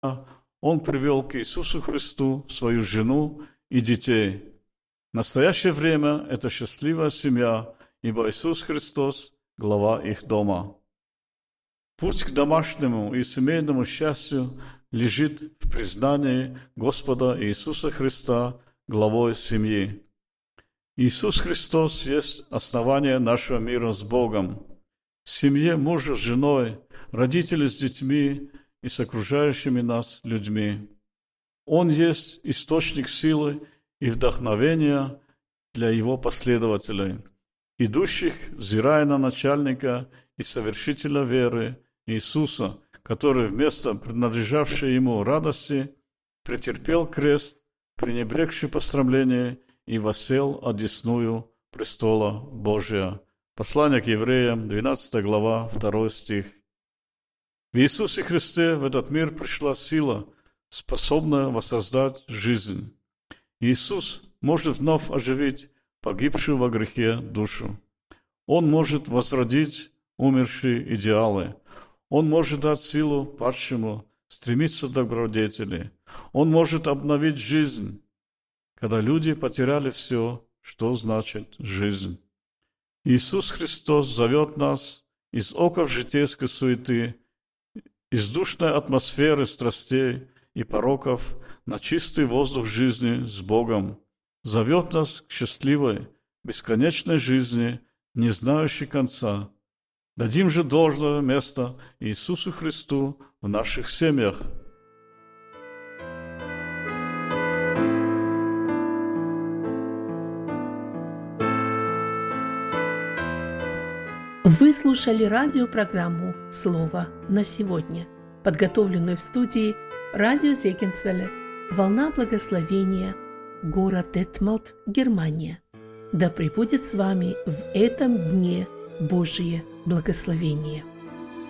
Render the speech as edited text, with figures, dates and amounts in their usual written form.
Он привел к Иисусу Христу свою жену и детей. В настоящее время это счастливая семья, ибо Иисус Христос – глава их дома. Путь к домашнему и семейному счастью лежит в признании Господа Иисуса Христа главой семьи. Иисус Христос есть основание нашего мира с Богом. В семье мужа с женой, родители с детьми и с окружающими нас людьми. Он есть источник силы и вдохновения для его последователей, идущих, взирая на начальника и совершителя веры Иисуса, который вместо принадлежавшей ему радости претерпел крест, пренебрегший посрамление, и воссел одесную престола Божия. Послание к евреям, 12 глава, 2 стих. В Иисусе Христе в этот мир пришла сила, способная воссоздать жизнь. Иисус может вновь оживить погибшую во грехе душу. Он может возродить умершие идеалы. Он может дать силу падшему стремиться к добродетели. Он может обновить жизнь, когда люди потеряли все, что значит жизнь. Иисус Христос зовет нас из оков житейской суеты, из душной атмосферы страстей и пороков на чистый воздух жизни с Богом. Зовет нас к счастливой, бесконечной жизни, не знающей конца. Дадим же должное место Иисусу Христу в наших семьях. Вы слушали радиопрограмму «Слово на сегодня», подготовленную в студии радио Зегенсвелле, «Волна благословения», город Детмолд, Германия. Да пребудет с вами в этом дне Божие благословение.